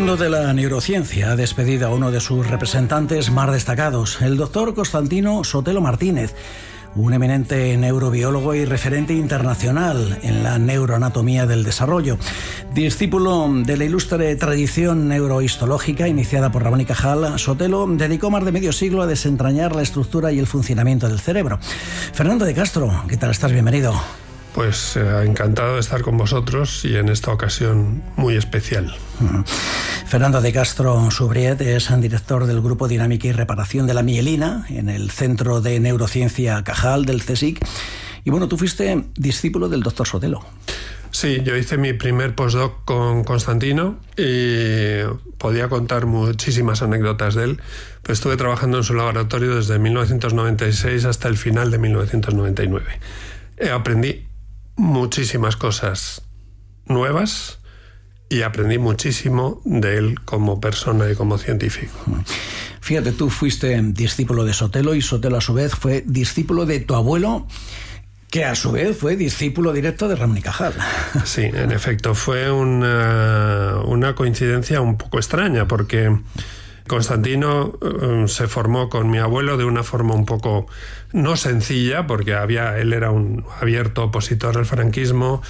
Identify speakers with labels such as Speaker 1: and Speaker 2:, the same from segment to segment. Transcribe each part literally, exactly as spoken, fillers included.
Speaker 1: mundo de la neurociencia ha despedido a uno de sus representantes más destacados, el doctor Constantino Sotelo Martínez, un eminente neurobiólogo y referente internacional en la neuroanatomía del desarrollo. Discípulo de la ilustre tradición neurohistológica iniciada por Ramón y Cajal, Sotelo dedicó más de medio siglo a desentrañar la estructura y el funcionamiento del cerebro. Fernando de Castro, ¿qué tal estás? Bienvenido.
Speaker 2: Pues eh, encantado de estar con vosotros y en esta ocasión muy especial.
Speaker 1: Uh-huh. Fernando de Castro Subriet es director del Grupo Dinámica y Reparación de la Mielina en el Centro de Neurociencia Cajal del CSIC. Y bueno, tú fuiste discípulo del doctor Sotelo.
Speaker 2: Sí, yo hice mi primer postdoc con Constantino y podía contar muchísimas anécdotas de él, pero estuve trabajando en su laboratorio desde mil novecientos noventa y seis hasta el final de mil novecientos noventa y nueve. Eh, aprendí muchísimas cosas nuevas y aprendí muchísimo de él como persona y como científico.
Speaker 1: Fíjate, tú fuiste discípulo de Sotelo y Sotelo a su vez fue discípulo de tu abuelo, que a su vez fue discípulo directo de Ramón y Cajal.
Speaker 2: Sí, en efecto, fue una, una coincidencia un poco extraña porque Constantino um, se formó con mi abuelo de una forma un poco no sencilla, porque había, él era un abierto opositor al franquismo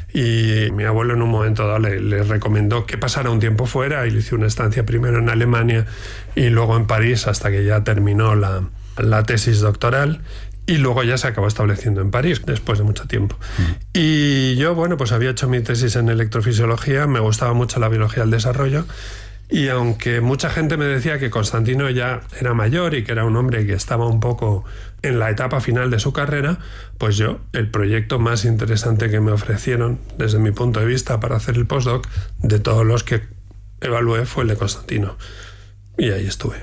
Speaker 2: y mi abuelo en un momento dado le, le recomendó que pasara un tiempo fuera y le hizo una estancia primero en Alemania y luego en París hasta que ya terminó la, la tesis doctoral. Y luego ya se acabó estableciendo en París, después de mucho tiempo. Mm. Y yo, bueno, pues había hecho mi tesis en electrofisiología, me gustaba mucho la biología del desarrollo, y aunque mucha gente me decía que Constantino ya era mayor y que era un hombre que estaba un poco en la etapa final de su carrera, pues yo, el proyecto más interesante que me ofrecieron, desde mi punto de vista, para hacer el postdoc, de todos los que evalué, fue el de Constantino. Y ahí estuve.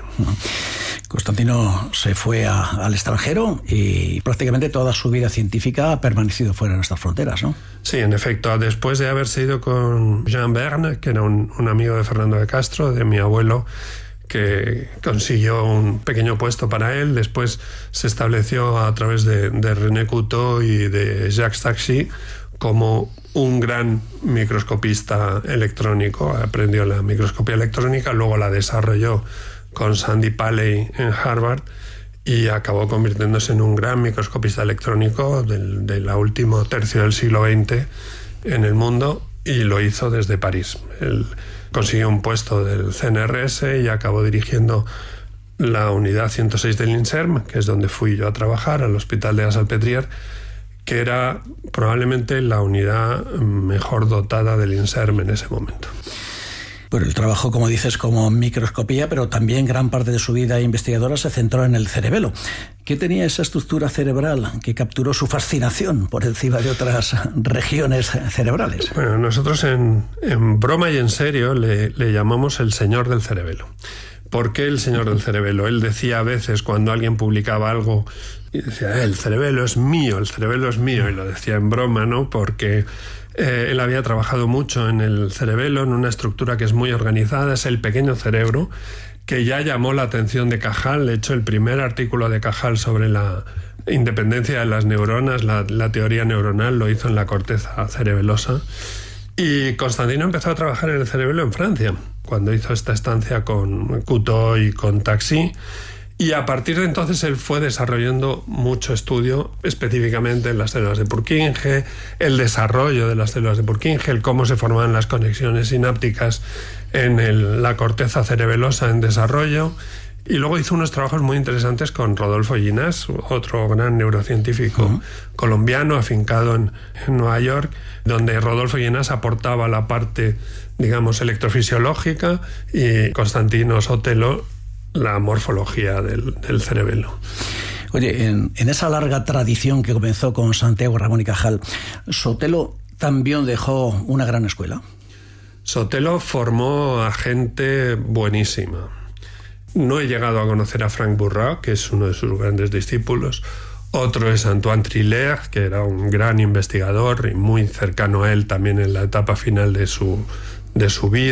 Speaker 1: Constantino se fue a, al extranjero y prácticamente toda su vida científica ha permanecido fuera de nuestras fronteras, ¿no?
Speaker 2: Sí, en efecto. Después de haberse ido con Jean Verne, que era un, un amigo de Fernando de Castro, de mi abuelo, que consiguió un pequeño puesto para él. Después se estableció a través de, de René Couteau y de Jacques Taxis como un gran microscopista electrónico. Aprendió la microscopía electrónica, luego la desarrolló con Sandy Paley en Harvard y acabó convirtiéndose en un gran microscopista electrónico del, del último tercio del siglo veinte en el mundo, y lo hizo desde París. Él consiguió un puesto del C N R S y acabó dirigiendo la unidad ciento seis del INSERM, que es donde fui yo a trabajar, al Hospital de la Salpêtrière, que era probablemente la unidad mejor dotada del INSERM en ese momento.
Speaker 1: Bueno, el trabajo, como dices, como microscopía, pero también gran parte de su vida investigadora se centró en el cerebelo. ¿Qué tenía esa estructura cerebral que capturó su fascinación por encima de otras regiones cerebrales?
Speaker 2: Bueno, nosotros en, en broma y en serio le, le llamamos el señor del cerebelo. ¿Por qué el señor del cerebelo? Él decía a veces cuando alguien publicaba algo, y decía, el cerebelo es mío, el cerebelo es mío, y lo decía en broma, ¿no? Porque Eh, él había trabajado mucho en el cerebelo, en una estructura que es muy organizada, es el pequeño cerebro, que ya llamó la atención de Cajal. De hecho, el primer artículo de Cajal sobre la independencia de las neuronas, la, la teoría neuronal, lo hizo en la corteza cerebelosa. Y Constantino empezó a trabajar en el cerebelo en Francia, cuando hizo esta estancia con Couteau y con Taxis. Y a partir de entonces él fue desarrollando mucho estudio específicamente en las células de Purkinje, el desarrollo de las células de Purkinje, el cómo se formaban las conexiones sinápticas en el, la corteza cerebelosa en desarrollo. Y luego hizo unos trabajos muy interesantes con Rodolfo Ginás, otro gran neurocientífico uh-huh. colombiano afincado en, en Nueva York, donde Rodolfo Ginás aportaba la parte, digamos, electrofisiológica y Constantino Sotelo la morfología del, del cerebelo.
Speaker 1: Oye, en, en esa larga tradición que comenzó con Santiago Ramón y Cajal, ¿Sotelo también dejó una gran escuela?
Speaker 2: Sotelo formó a gente buenísima. No he llegado a conocer a Frank Bourrat, que es uno de sus grandes discípulos. Otro es Antoine Triller, que era un gran investigador y muy cercano a él también en la etapa final de su, de su vida.